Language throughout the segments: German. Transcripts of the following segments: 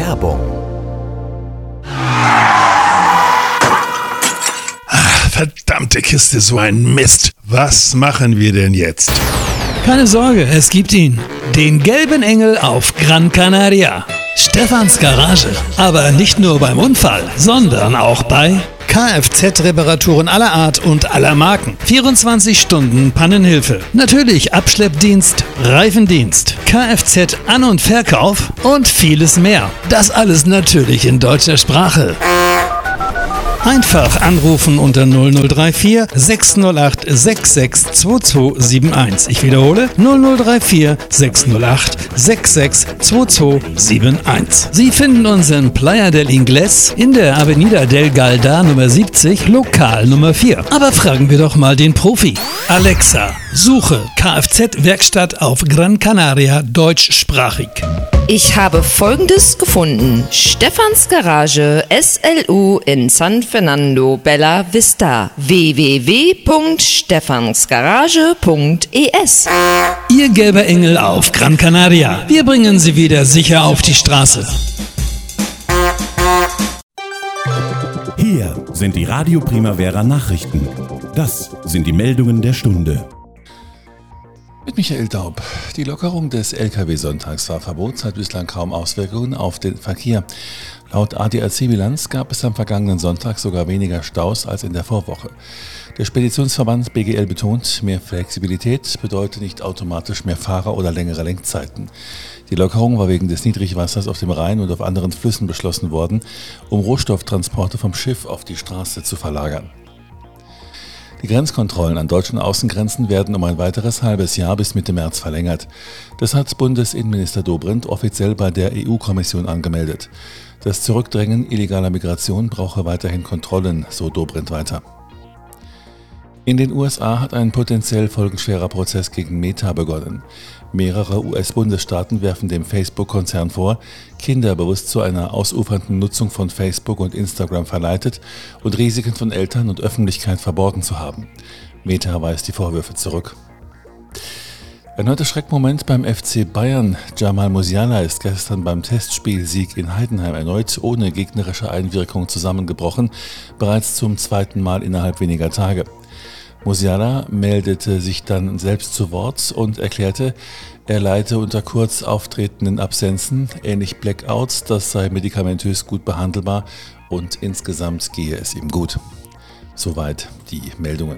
Werbung. Verdammte Kiste, so ein Mist. Was machen wir denn jetzt? Keine Sorge, es gibt ihn. Den gelben Engel auf Gran Canaria. Stefans Garage. Aber nicht nur beim Unfall, sondern auch bei Kfz-Reparaturen aller Art und aller Marken. 24 Stunden Pannenhilfe. Natürlich Abschleppdienst, Reifendienst, Kfz-An- und Verkauf und vieles mehr. Das alles natürlich in deutscher Sprache. Einfach anrufen unter 0034 608 662271. Ich wiederhole 0034 608 662271. Sie finden uns in Playa del Ingles in der Avenida del Galda Nummer 70, Lokal Nummer 4. Aber fragen wir doch mal den Profi. Alexa, suche Kfz-Werkstatt auf Gran Canaria deutschsprachig. Ich habe Folgendes gefunden. Stefans Garage SLU in San Fernando Bella Vista. www.stefansgarage.es. Ihr gelber Engel auf Gran Canaria. Wir bringen Sie wieder sicher auf die Straße. Hier sind die Radio Primavera Nachrichten. Das sind die Meldungen der Stunde. Mit Michael Daub. Die Lockerung des Lkw-Sonntagsfahrverbots hat bislang kaum Auswirkungen auf den Verkehr. Laut ADAC-Bilanz gab es am vergangenen Sonntag sogar weniger Staus als in der Vorwoche. Der Speditionsverband BGL betont, mehr Flexibilität bedeutet nicht automatisch mehr Fahrer oder längere Lenkzeiten. Die Lockerung war wegen des Niedrigwassers auf dem Rhein und auf anderen Flüssen beschlossen worden, um Rohstofftransporte vom Schiff auf die Straße zu verlagern. Die Grenzkontrollen an deutschen Außengrenzen werden um ein weiteres halbes Jahr bis Mitte März verlängert. Das hat Bundesinnenminister Dobrindt offiziell bei der EU-Kommission angemeldet. Das Zurückdrängen illegaler Migration brauche weiterhin Kontrollen, so Dobrindt weiter. In den USA hat ein potenziell folgenschwerer Prozess gegen Meta begonnen. Mehrere US-Bundesstaaten werfen dem Facebook-Konzern vor, Kinder bewusst zu einer ausufernden Nutzung von Facebook und Instagram verleitet und Risiken von Eltern und Öffentlichkeit verborgen zu haben. Meta weist die Vorwürfe zurück. Erneuter Schreckmoment beim FC Bayern. Jamal Musiala ist gestern beim Testspielsieg in Heidenheim erneut ohne gegnerische Einwirkung zusammengebrochen, bereits zum zweiten Mal innerhalb weniger Tage. Musiala meldete sich dann selbst zu Wort und erklärte, er leide unter kurz auftretenden Absenzen, ähnlich Blackouts, das sei medikamentös gut behandelbar und insgesamt gehe es ihm gut. Soweit die Meldungen.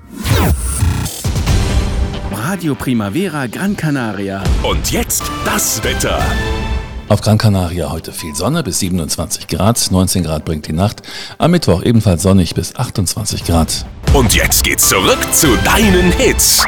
Radio Primavera Gran Canaria. Und jetzt das Wetter. Auf Gran Canaria heute viel Sonne bis 27 Grad, 19 Grad bringt die Nacht. Am Mittwoch ebenfalls sonnig bis 28 Grad. Und jetzt geht's zurück zu deinen Hits.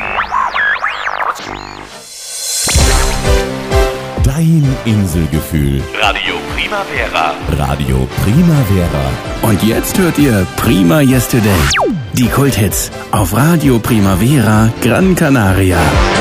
Dein Inselgefühl. Radio Primavera. Radio Primavera. Und jetzt hört ihr Prima Yesterday. Die Kulthits auf Radio Primavera Gran Canaria.